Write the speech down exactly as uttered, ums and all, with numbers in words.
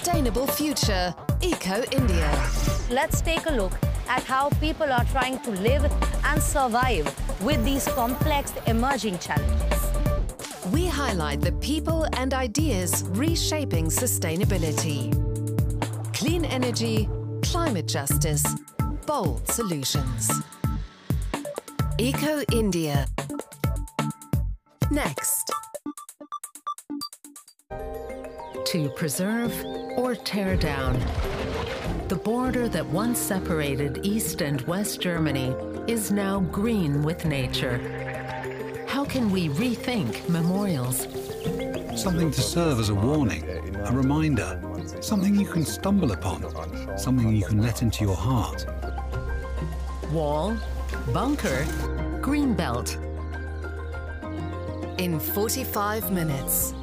sustainable future. Eco India. Let's take a look at how people are trying to live and survive with these complex emerging challenges. We highlight the people and ideas reshaping sustainability. Clean energy, climate justice, bold solutions. Eco India. Next. To preserve or tear down. The border that once separated East and West Germany is now green with nature. How can we rethink memorials? Something to serve as a warning, a reminder, something you can stumble upon, something you can let into your heart. Wall, bunker, greenbelt. In forty-five minutes.